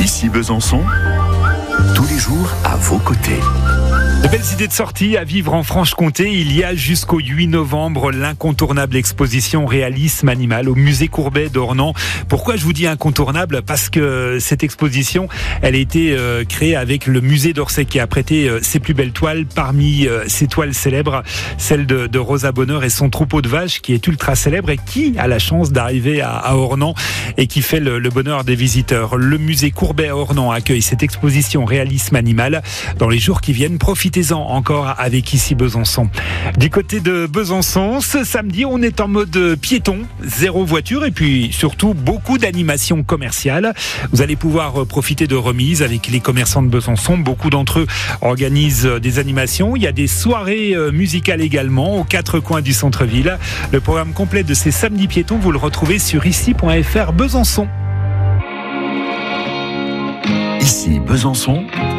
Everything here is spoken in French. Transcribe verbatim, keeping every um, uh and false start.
Ici Besançon, tous les jours à vos côtés. De belles idées de sortie à vivre en Franche-Comté. Il y a jusqu'au huit novembre l'incontournable exposition Réalisme Animal au musée Courbet d'Ornans. Pourquoi je vous dis incontournable ? Parce que cette exposition, elle a été euh, créée avec le musée d'Orsay qui a prêté euh, ses plus belles toiles. Parmi euh, ces toiles célèbres, celle de, de Rosa Bonheur et son troupeau de vaches qui est ultra célèbre et qui a la chance d'arriver à, à Ornans et qui fait le, le bonheur des visiteurs. Le musée Courbet à Ornans accueille cette exposition Réalisme Animal dans les jours qui viennent. Profitez encore avec Ici Besançon. Du côté de Besançon, ce samedi, on est en mode piéton, zéro voiture et puis surtout beaucoup d'animations commerciales. Vous allez pouvoir profiter de remises avec les commerçants de Besançon. Beaucoup d'entre eux organisent des animations. Il y a des soirées musicales également aux quatre coins du centre-ville. Le programme complet de ces samedis piétons, vous le retrouvez sur ici point f r Besançon. Ici Besançon,